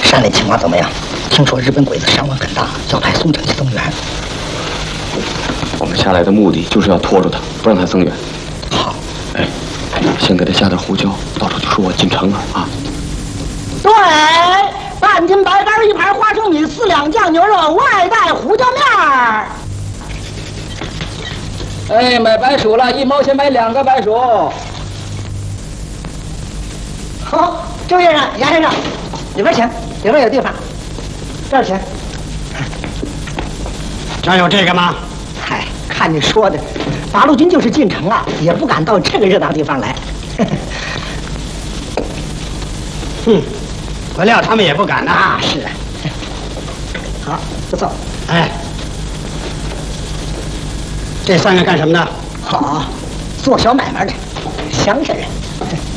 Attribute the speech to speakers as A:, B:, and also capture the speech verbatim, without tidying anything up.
A: 山里情况怎么样？听说日本鬼子伤亡很大，要派宋城去增援。
B: 我们下来的目的就是要拖住他，不让他增援。
A: 好，
B: 哎，先给他下点胡椒，到时候就说我进城了啊。
A: 对，半斤白干，一盘花生米，四两酱牛肉，外带胡椒面儿。
C: 哎，买白薯了，一毛钱买两个白薯。
A: 好，周先生、杨先生，里边请，里边有地方。这儿请。
D: 这儿有这个吗？
A: 嗨，看你说的，八路军就是进城啊，也不敢到这个热闹地方来。
D: 哼，我料他们也不敢呐。
A: 啊，是啊。好，不错。
D: 哎，这三个干什么的？
A: 好，做小买卖的，乡下人。